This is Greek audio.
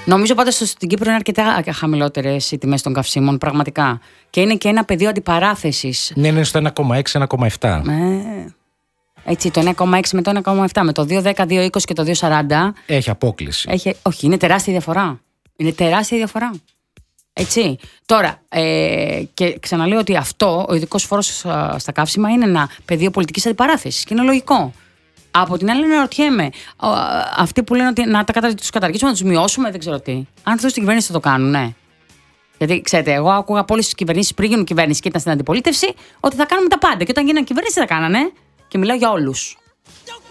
Νομίζω πάντως στην Κύπρο είναι αρκετά χαμηλότερες οι τιμές των καυσίμων, πραγματικά. Και είναι και ένα πεδίο αντιπαράθεσης. Ναι, είναι στο 1,6-1,7. Έτσι, το 1,6 με το 1,7, με το 2,10, 2,20 και το 2,40. Έχει απόκληση. Όχι, είναι τεράστια διαφορά. Είναι τεράστια διαφορά. Έτσι. Τώρα, και ξαναλέω ότι αυτό, ο ειδικός φόρος στα καύσιμα, είναι ένα πεδίο πολιτικής αντιπαράθεσης και είναι λογικό. Από την άλλη, αναρωτιέμαι, αυτοί που λένε ότι να τους καταργήσουμε, να τους μειώσουμε, δεν ξέρω τι. Αν αυτό στην κυβέρνηση θα το κάνουν, ναι. Γιατί ξέρετε, εγώ άκουγα από όλες τις κυβερνήσεις πριν γίνουν κυβέρνηση και ήταν στην αντιπολίτευση ότι θα κάνουμε τα πάντα. Και όταν γίνανε κυβέρνηση θα κάνανε. Και μιλάω για όλους.